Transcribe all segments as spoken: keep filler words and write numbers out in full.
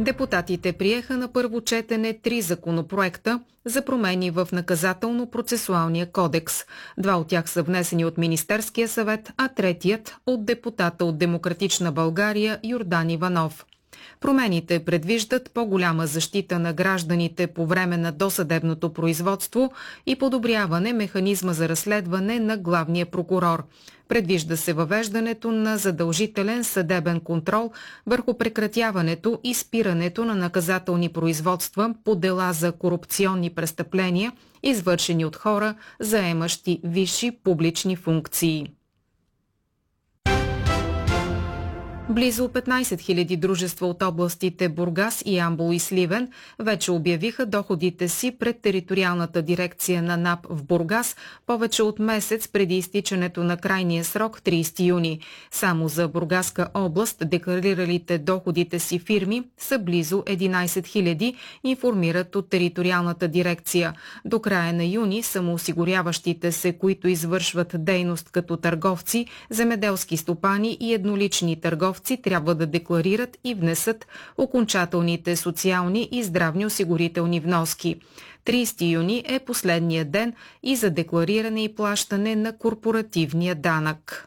Депутатите приеха на първо четене три законопроекта за промени в наказателно-процесуалния кодекс. Два от тях са внесени от Министерския съвет, а третият от депутата от Демократична България Йордан Иванов. Промените предвиждат по-голяма защита на гражданите по време на досъдебното производство и подобряване механизма за разследване на главния прокурор. Предвижда се въвеждането на задължителен съдебен контрол върху прекратяването и спирането на наказателни производства по дела за корупционни престъпления, извършени от хора, заемащи висши публични функции. Близо петнайсет хиляди дружества от областите Бургас, Ямбол и Сливен вече обявиха доходите си пред териториалната дирекция на НАП в Бургас повече от месец преди изтичането на крайния срок трийсети юни. Само за Бургаска област деклариралите доходите си фирми са близо единайсет хиляди, информират от териториалната дирекция. До края на юни самоосигуряващите се, които извършват дейност като търговци, земеделски стопани и еднолични търговци, трябва да декларират и внесат окончателните социални и здравни осигурителни вноски. трийсети юни е последният ден и за деклариране и плащане на корпоративния данък.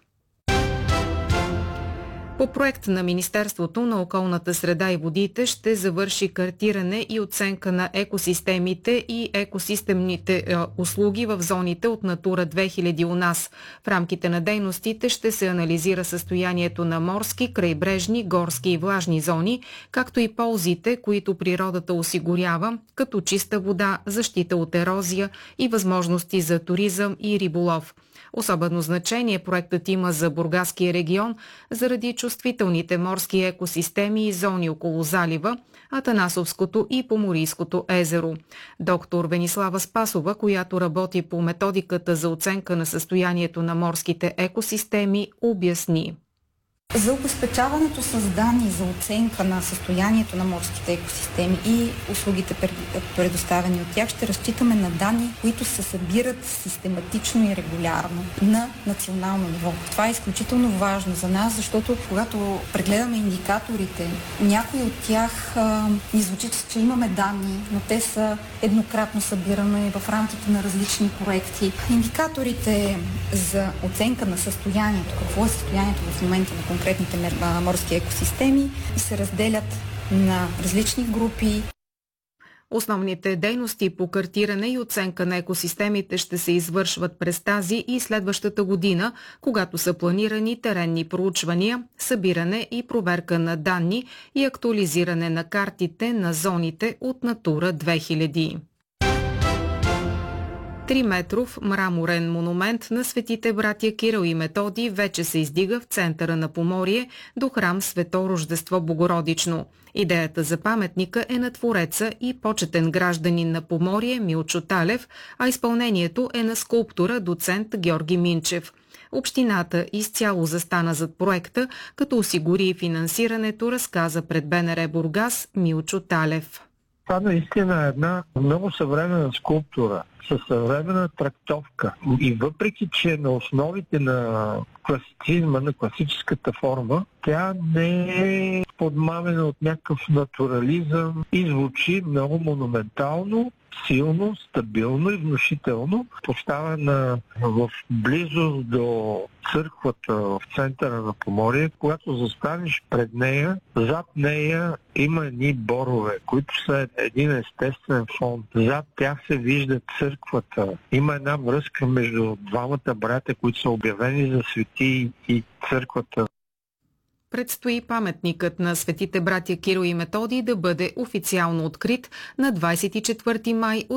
По проект на Министерството на околната среда и водите ще завърши картиране и оценка на екосистемите и екосистемните е, услуги в зоните от Натура две хиляди у нас. В рамките на дейностите ще се анализира състоянието на морски, крайбрежни, горски и влажни зони, както и ползите, които природата осигурява, като чиста вода, защита от ерозия и възможности за туризъм и риболов. Особено значение проектът има за Бургаския регион заради чувствителните морски екосистеми и зони около залива, Атанасовското и Поморийското езеро. Доктор Венислава Спасова, която работи по методиката за оценка на състоянието на морските екосистеми, обясни. За обезпечаването с данни за оценка на състоянието на морските екосистеми и услугите, предоставени от тях, ще разчитаме на данни, които се събират систематично и регулярно на национално ниво. Това е изключително важно за нас, защото когато прегледаме индикаторите, някои от тях а, ни звучи, че имаме данни, но те са еднократно събирани в рамките на различни проекти. Индикаторите за оценка на състоянието, какво е състоянието в момента на конкретните морски екосистеми, се разделят на различни групи. Основните дейности по картиране и оценка на екосистемите ще се извършват през тази и следващата година, когато са планирани теренни проучвания, събиране и проверка на данни и актуализиране на картите на зоните от Натура две хиляди. Триметров мраморен монумент на светите братя Кирил и Методий вече се издига в центъра на Поморие до храм Свето Рождество Богородично. Идеята за паметника е на твореца и почетен гражданин на Поморие Милчо Талев, а изпълнението е на скулптора доцент Георги Минчев. Общината изцяло застана зад проекта, като осигури финансирането, разказа пред БНР Бургас Милчо Талев. Това наистина е една много съвременна скулптура със съвременна трактовка. И въпреки, че на основите на класицизма, на класическата форма, тя не е подмамена от някакъв натурализъм и звучи много монументално, силно, стабилно и внушително, поставена в близост до църквата в центъра на Поморие. Когато застанеш пред нея, зад нея има едни борове, които са един естествен фон. Зад тях се вижда църквата. Има една връзка между двамата братя, които са обявени за свети, и църквата. Предстои паметникът на светите братя Кирил и Методий да бъде официално открит на двадесет и четвърти май